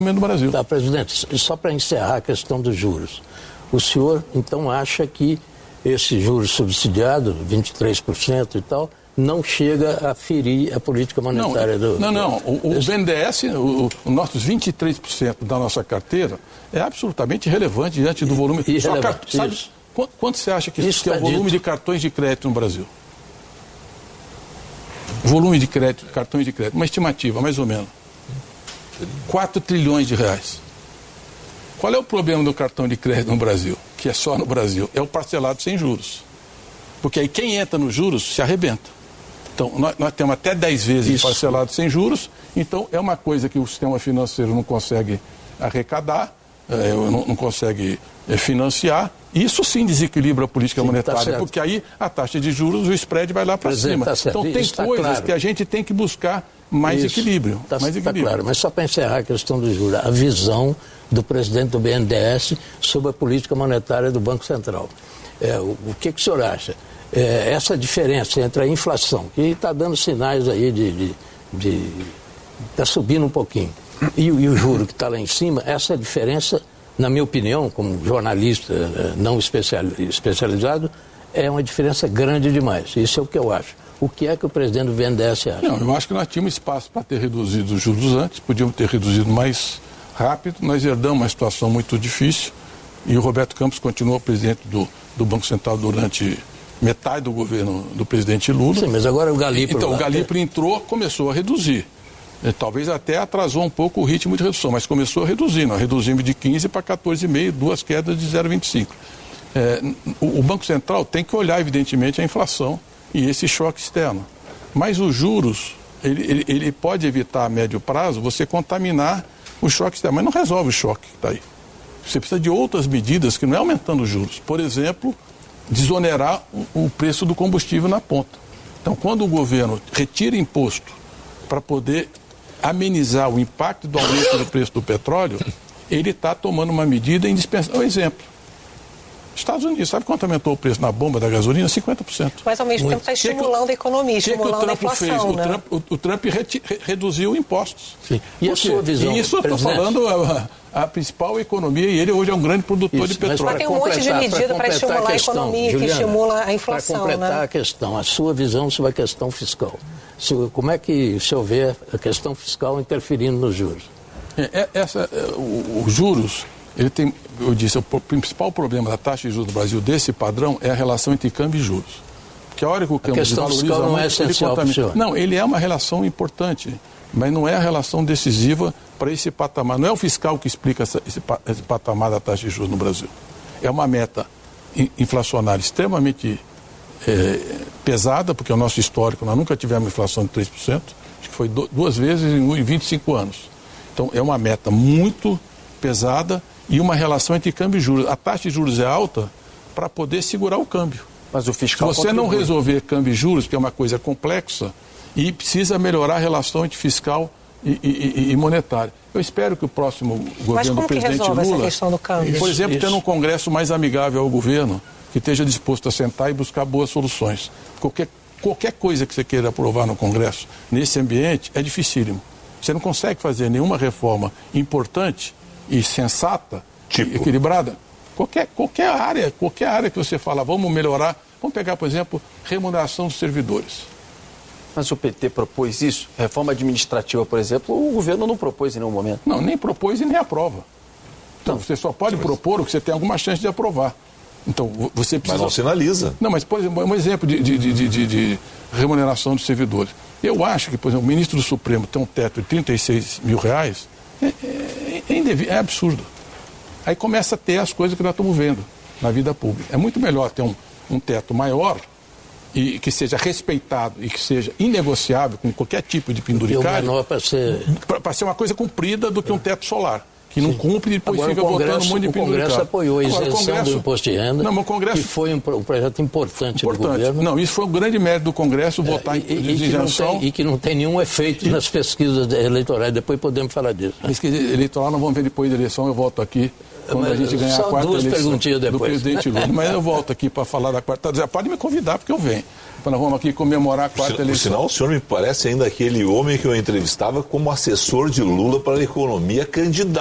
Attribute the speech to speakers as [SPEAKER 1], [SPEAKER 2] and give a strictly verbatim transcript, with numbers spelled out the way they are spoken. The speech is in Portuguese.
[SPEAKER 1] do Brasil.
[SPEAKER 2] Tá, presidente, só para encerrar a questão dos juros. O senhor, então, acha que esse juros subsidiado, vinte e três por cento e tal, não chega a ferir a política monetária
[SPEAKER 1] não,
[SPEAKER 2] do...
[SPEAKER 1] Não, não. O, o B N D E S, o, o nossos vinte e três por cento da nossa carteira é absolutamente irrelevante diante do volume...
[SPEAKER 2] E,
[SPEAKER 1] Só
[SPEAKER 2] car...
[SPEAKER 1] sabe, quanto, quanto você acha que, que é o volume dito. de cartões de crédito no Brasil? Volume de crédito, cartões de crédito, uma estimativa, mais ou menos. quatro trilhões de reais. Qual é o problema do cartão de crédito no Brasil? Que é só no Brasil. É o parcelado sem juros. Porque aí quem entra nos juros se arrebenta. Então, nós, nós temos até dez vezes Isso. parcelado sem juros. Então, é uma coisa que o sistema financeiro não consegue arrecadar, é, não, não consegue é, financiar. Isso sim desequilibra a política sim, monetária, tá porque aí a taxa de juros, o spread vai lá para cima. Tá então, tem Isso coisas tá claro. que a gente tem que buscar mais Isso. equilíbrio.
[SPEAKER 2] Está
[SPEAKER 1] tá
[SPEAKER 2] claro, mas só para encerrar a questão do juros, a visão do presidente do B N D E S sobre a política monetária do Banco Central. É, o, o que, que o senhor acha? É, essa diferença entre a inflação, que está dando sinais aí de... está subindo um pouquinho, e, e o juro que está lá em cima, essa diferença, na minha opinião, como jornalista não especializado, é uma diferença grande demais. Isso é o que eu acho. O que é que o presidente do B N D E S acha?
[SPEAKER 1] Não, eu acho que nós tínhamos espaço para ter reduzido os juros antes, podíamos ter reduzido mais rápido, nós herdamos uma situação muito difícil e o Roberto Campos continua presidente do, do Banco Central durante metade do governo do presidente Lula.
[SPEAKER 2] Sim, mas agora o Galípolo...
[SPEAKER 1] Então, o Galípolo entrou, começou a reduzir. Talvez até atrasou um pouco o ritmo de redução, mas começou a reduzir. Nós reduzimos de quinze para quatorze vírgula cinco, duas quedas de zero vírgula vinte e cinco. É, o, o Banco Central tem que olhar, evidentemente, a inflação e esse choque externo. Mas os juros, ele, ele, ele pode evitar a médio prazo você contaminar o choque externo, mas não resolve o choque que está aí. Você precisa de outras medidas que não é aumentando os juros. Por exemplo, desonerar o, o preço do combustível na ponta. Então, quando o governo retira imposto para poder amenizar o impacto do aumento do preço do petróleo, ele está tomando uma medida indispensável. Um exemplo. Estados Unidos, sabe quanto aumentou o preço na bomba da gasolina? cinquenta por cento.
[SPEAKER 3] Mas ao mesmo tempo está estimulando que, a economia, estimulando que, que o Trump a inflação,
[SPEAKER 1] fez?
[SPEAKER 3] né?
[SPEAKER 1] O Trump, o, o Trump reti, re, reduziu impostos.
[SPEAKER 2] Sim. E a sua visão?
[SPEAKER 1] E isso eu estou falando a, a principal economia, e ele hoje é um grande produtor isso, de petróleo.
[SPEAKER 3] Mas tem um monte de medida para estimular a, questão, a economia, Juliana, que estimula a inflação.
[SPEAKER 2] Para completar
[SPEAKER 3] né?
[SPEAKER 2] a questão, a sua visão sobre a questão fiscal. Se, como é que o senhor vê a questão fiscal interferindo nos juros?
[SPEAKER 1] É, essa, o, os juros... Ele tem, eu disse, o principal problema da taxa de juros do Brasil desse padrão é a relação entre câmbio e juros. Porque a hora que o câmbio desvaloriza... A questão fiscal não é essencial para o senhor. Não, ele é uma relação importante, mas não é a relação decisiva para esse patamar. Não é o fiscal que explica essa, esse, esse patamar da taxa de juros no Brasil. É uma meta inflacionária extremamente é, pesada, porque é o nosso histórico, nós nunca tivemos inflação de três por cento, acho que foi do, duas vezes em vinte e cinco anos. Então, é uma meta muito pesada e uma relação entre câmbio e juros. A taxa de juros é alta para poder segurar o câmbio.
[SPEAKER 4] Mas o fiscal
[SPEAKER 1] Se você
[SPEAKER 4] contribui.
[SPEAKER 1] não resolver câmbio e juros, que é uma coisa complexa, e precisa melhorar a relação entre fiscal e, e, e monetária. Eu espero que o próximo governo do presidente
[SPEAKER 3] Lula... Mas como que resolve essa questão do câmbio?
[SPEAKER 1] Por exemplo,
[SPEAKER 2] isso.
[SPEAKER 1] tendo um Congresso mais amigável ao governo, que esteja disposto a sentar e buscar boas soluções. Qualquer, qualquer coisa que você queira aprovar no Congresso, nesse ambiente, é dificílimo. Você não consegue fazer nenhuma reforma importante e sensata, tipo. equilibrada, qualquer, qualquer área, qualquer área que você fala, vamos melhorar, vamos pegar, por exemplo, remuneração dos servidores.
[SPEAKER 4] Mas o P T propôs isso? Reforma administrativa, por exemplo, o governo não propôs em nenhum momento.
[SPEAKER 1] Não, nem propôs e nem aprova. Então, não. Você só pode Sim, propor o que você tem alguma chance de aprovar. Então, você precisa...
[SPEAKER 5] Mas não sinaliza.
[SPEAKER 1] Não, mas, por exemplo, um exemplo de, de, de, de, de remuneração dos servidores. Eu acho que, por exemplo, o ministro do Supremo tem um teto de trinta e seis mil reais, É, é, é, indevido, é absurdo. Aí começa a ter as coisas que nós estamos vendo na vida pública. É muito melhor ter um, um teto maior e que seja respeitado e que seja inegociável com qualquer tipo de penduricário
[SPEAKER 2] para ser...
[SPEAKER 1] para ser uma coisa cumprida do que um teto solar. Que não
[SPEAKER 2] Sim.
[SPEAKER 1] cumpre e depois
[SPEAKER 2] Agora,
[SPEAKER 1] fica votando um monte de
[SPEAKER 2] O Congresso apoiou a isenção Congresso... do imposto de renda,
[SPEAKER 1] não, mas o Congresso...
[SPEAKER 2] que foi um, um projeto importante, importante do governo.
[SPEAKER 1] Não, isso foi um grande mérito do Congresso, votar é, e, em isenção.
[SPEAKER 2] E que não tem nenhum efeito e... nas pesquisas eleitorais, depois podemos falar disso.
[SPEAKER 1] Né? Pesquisa eleitoral não vamos ver depois da eleição, eu volto aqui quando mas, a gente ganhar a quarta
[SPEAKER 2] duas
[SPEAKER 1] eleição
[SPEAKER 2] perguntinhas depois.
[SPEAKER 1] do presidente Lula. Mas eu volto aqui para falar da quarta. Pode me convidar, porque eu venho. Nós vamos aqui comemorar a quarta
[SPEAKER 5] por,
[SPEAKER 1] eleição.
[SPEAKER 5] Por sinal, o senhor me parece ainda aquele homem que eu entrevistava como assessor de Lula para a economia candidato.